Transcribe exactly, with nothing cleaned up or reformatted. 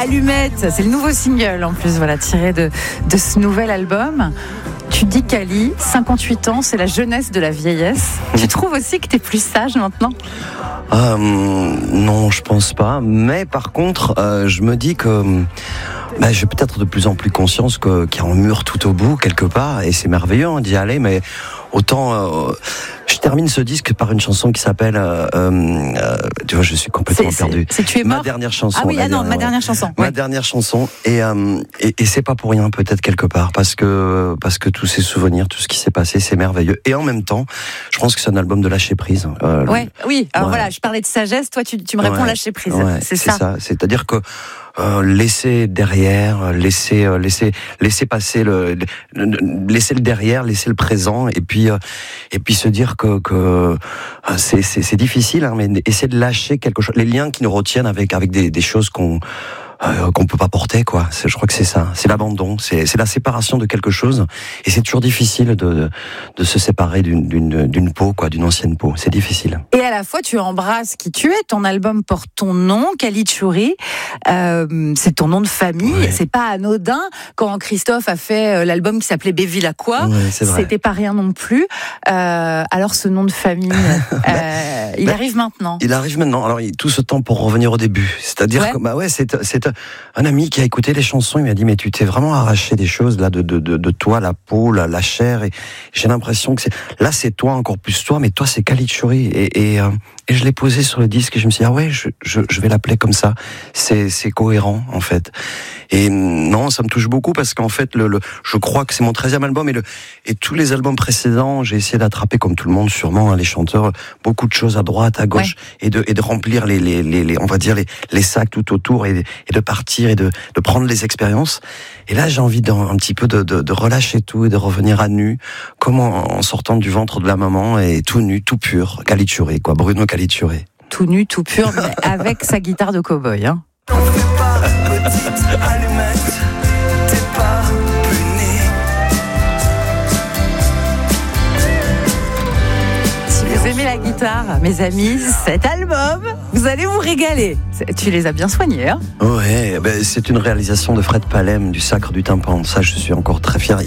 Allumette, c'est le nouveau single en plus, voilà, tiré de, de ce nouvel album. Tu dis qu'Ali, cinquante-huit ans, c'est la jeunesse de la vieillesse. Tu trouves aussi que t'es plus sage maintenant ? euh, Non, je pense pas. Mais par contre, euh, je me dis que bah, j'ai peut-être de plus en plus conscience que, qu'il y a un mur tout au bout, quelque part. Et c'est merveilleux hein, d'y aller, mais autant... Euh, je termine ce disque par une chanson qui s'appelle... Euh, euh, tu vois, je suis complètement c'est, perdu. C'est, c'est Tu es mort ? Ma dernière chanson. Ah oui, ah non, dernière, ma dernière chanson. Ma ouais. dernière chanson. Et, euh, et, et c'est pas pour rien, peut-être, quelque part. Parce que, parce que tous ces souvenirs, tout ce qui s'est passé, c'est merveilleux. Et en même temps, je pense que c'est un album de lâcher prise. Euh, ouais, oui, alors ouais. voilà, je parlais de sagesse, toi tu, tu me réponds ouais. lâcher prise. Ouais, c'est, c'est ça. ça. C'est-à-dire que Euh, laisser derrière, laisser, euh, laisser, laisser passer le, le, laisser le derrière, laisser le présent, et puis, euh, et puis se dire que, que euh, c'est, c'est, c'est difficile, hein, mais essayer de lâcher quelque chose, les liens qui nous retiennent avec, avec des, des choses qu'on, euh, qu'on peut pas porter, quoi. C'est, je crois que c'est ça, c'est l'abandon, c'est, c'est la séparation de quelque chose, et c'est toujours difficile de, de, de se séparer d'une, d'une, d'une peau, quoi, d'une ancienne peau. C'est difficile. Et à la fois, tu embrasses qui tu es. Ton album porte ton nom, Kalitchouri. Euh, c'est ton nom de famille. Ouais. C'est pas anodin. Quand Christophe a fait l'album qui s'appelait Bevilacqua, ouais, c'est vrai. C'était pas rien non plus. Euh, alors, ce nom de famille, euh, il bah, arrive maintenant. Il arrive maintenant. Alors, il, tout ce temps pour revenir au début. C'est-à-dire ouais. que, bah ouais, c'est, c'est un ami qui a écouté les chansons. Il m'a dit, mais tu t'es vraiment arraché des choses là de, de, de, de toi, la peau, la, la chair. Et j'ai l'impression que c'est, là, c'est toi, encore plus toi, mais toi, c'est Kalitchouri. Et, et, euh, et je l'ai posé sur le disque et je me suis dit, ah ouais, je, je, je vais l'appeler comme ça. C'est, c'est cohérent, en fait. Et non, ça me touche beaucoup parce qu'en fait, le, le, je crois que c'est mon treizième album et, le, et tous les albums précédents, j'ai essayé d'attraper, comme tout le monde, sûrement, hein, les chanteurs, beaucoup de choses à droite, à gauche, ouais. et, de, et de remplir les, les, les, les, on va dire, les, les sacs tout autour et, et de partir et de, de prendre les expériences. Et là, j'ai envie d'un, un petit peu de, de, de relâcher tout et de revenir à nu, comme en, en sortant du ventre de la maman et tout nu, tout pur, Kalitchouri, quoi, Bruno Kalitchouri. Tout nu, tout pur, mais avec sa guitare de cow-boy, hein. T'en fais pas, petite allumette, t'es pas punie. Si vous aimez la guitare, mes amis, cet album, vous allez vous régaler. Tu les as bien soignés, hein ? Ouais, ben c'est une réalisation de Fred Palem, du Sacre du Tympan. Ça, je suis encore très fier.